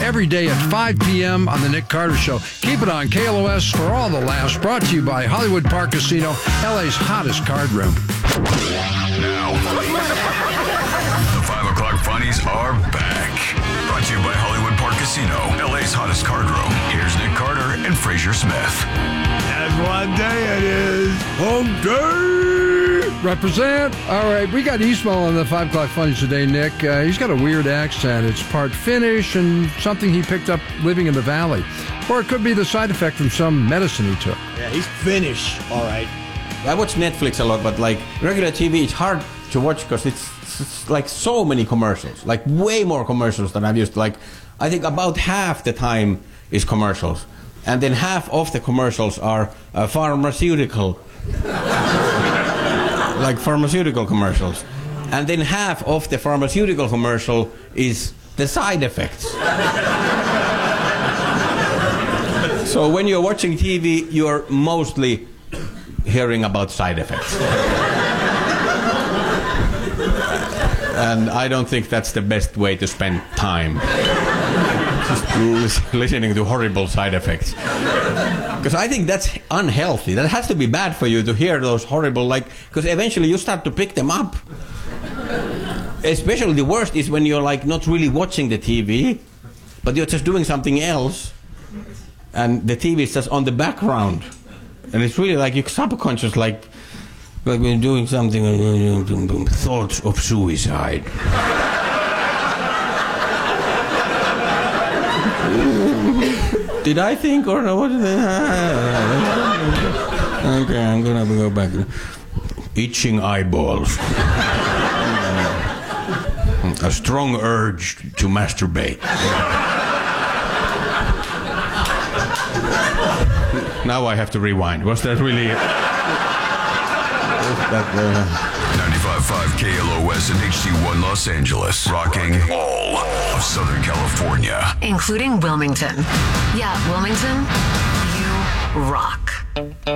every day at 5 p.m. on The Nick Carter Show. Keep it on KLOS for all the laughs. Brought to you by Hollywood Park Casino, LA's hottest card room. Now, the 5 o'clock funnies are back. Brought to you by Hollywood Park Casino, LA's hottest card room. Here's Nick Carter and Fraser Smith. That's what day it is. Hump day. Represent. All right, we got Ismail on the 5 o'clock funnies today, Nick. He's got a weird accent. It's part Finnish and something he picked up living in the valley. Or it could be the side effect from some medicine he took. Yeah, he's Finnish, all right. I watch Netflix a lot, but like regular TV, it's hard to watch because it's like so many commercials, like way more commercials than I've used. Like, I think about half the time is commercials, and then half of the commercials are pharmaceutical, like pharmaceutical commercials, and then half of the pharmaceutical commercial is the side effects. So when you're watching TV, you're mostly hearing about side effects. And I don't think that's the best way to spend time. Just listening to horrible side effects. Because I think that's unhealthy. That has to be bad for you to hear those horrible, like, because eventually you start to pick them up. Especially the worst is when you're like not really watching the TV, but you're just doing something else, and the TV is just on the background. And it's really like your subconscious, like we're doing something, thoughts of suicide. Did I think or what? Okay, I'm gonna go back. Itching eyeballs. A strong urge to masturbate. Now I have to rewind. Was that really... 95.5 KLOS and HD1 Los Angeles. Rocking all of Southern California. Including Wilmington. Yeah, Wilmington, you rock.